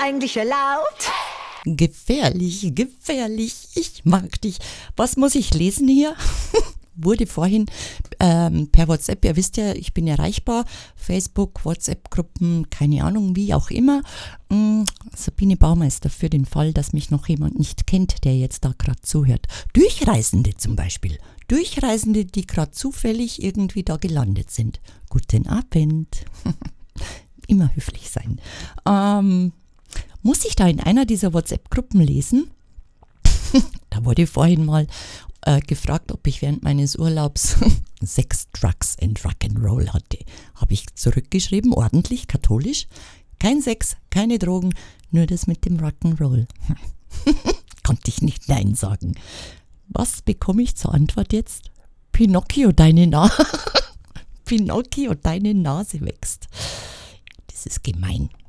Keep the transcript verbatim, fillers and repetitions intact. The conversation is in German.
eigentlich erlaubt? Gefährlich, gefährlich, ich mag dich. Was muss ich lesen hier? Wurde vorhin ähm, per WhatsApp, ihr wisst ja, ich bin erreichbar, Facebook, WhatsApp-Gruppen, keine Ahnung, wie auch immer. Ähm, Sabine Baumeister, für den Fall, dass mich noch jemand nicht kennt, der jetzt da gerade zuhört. Durchreisende zum Beispiel. Durchreisende, die gerade zufällig irgendwie da gelandet sind. Guten Abend. Immer höflich sein. Ähm, muss ich da in einer dieser WhatsApp-Gruppen lesen? Da wurde vorhin mal äh, gefragt, ob ich während meines Urlaubs Sex, Drugs and Rock'n'Roll hatte. Habe ich zurückgeschrieben, ordentlich, katholisch. Kein Sex, keine Drogen, nur das mit dem Rock'n'Roll. Konnte ich nicht Nein sagen. Was bekomme ich zur Antwort jetzt? Pinocchio, deine Nase. Pinocchio, deine Nase wächst. Das ist gemein.